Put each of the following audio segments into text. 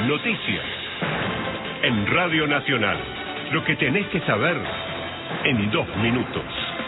Noticias. En Radio Nacional. Lo que tenés que saber en 2 minutos.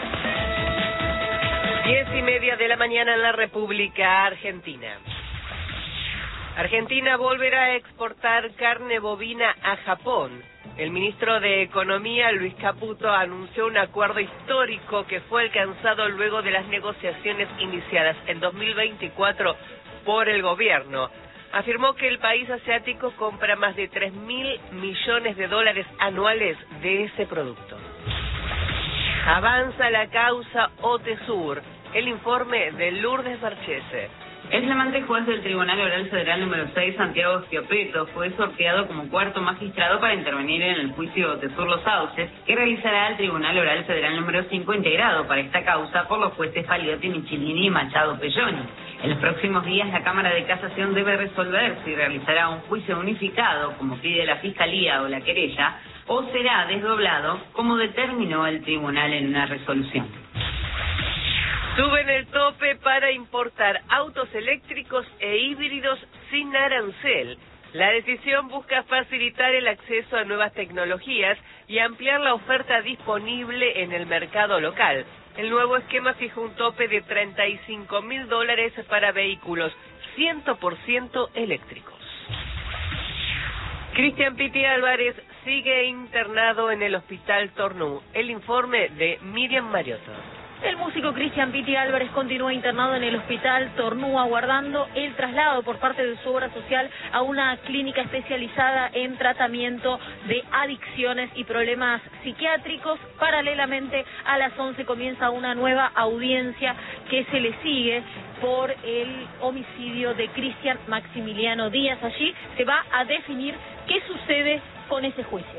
10:30 de la mañana en la República Argentina. Argentina volverá a exportar carne bovina a Japón. El ministro de Economía, Luis Caputo, anunció un acuerdo histórico que fue alcanzado luego de las negociaciones iniciadas en 2024 por el gobierno. Afirmó que el país asiático compra más de 3.000 millones de dólares anuales de ese producto. Avanza la causa OTESUR. El informe de Lourdes Marchese. El flamante juez del Tribunal Oral Federal número 6, Santiago Schioppeto, fue sorteado como cuarto magistrado para intervenir en el juicio OTESUR Los Sauces, que realizará el Tribunal Oral Federal número 5, integrado para esta causa por los jueces Paliotti, Michelini y Machado Pelloni. En los próximos días, la Cámara de Casación debe resolver si realizará un juicio unificado, como pide la Fiscalía o la querella, o será desdoblado, como determinó el tribunal en una resolución. Suben el tope para importar autos eléctricos e híbridos sin arancel. La decisión busca facilitar el acceso a nuevas tecnologías y ampliar la oferta disponible en el mercado local. El nuevo esquema fija un tope de $35.000 para vehículos 100% eléctricos. Cristian Piti Álvarez sigue internado en el Hospital Tornú. El informe de Miriam Mariotto. El músico Cristian Piti Álvarez continúa internado en el Hospital Tornú aguardando el traslado por parte de su obra social a una clínica especializada en tratamiento de adicciones y problemas psiquiátricos. Paralelamente, a las 11 comienza una nueva audiencia que se le sigue por el homicidio de Cristian Maximiliano Díaz. Allí se va a definir qué sucede con ese juicio.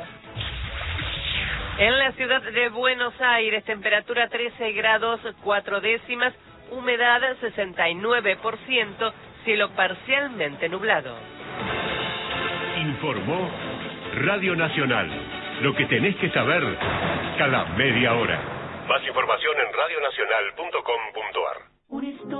En la ciudad de Buenos Aires, temperatura 13 grados 4 décimas, humedad 69%, cielo parcialmente nublado. Informó Radio Nacional. Lo que tenés que saber cada media hora. Más información en radionacional.com.ar.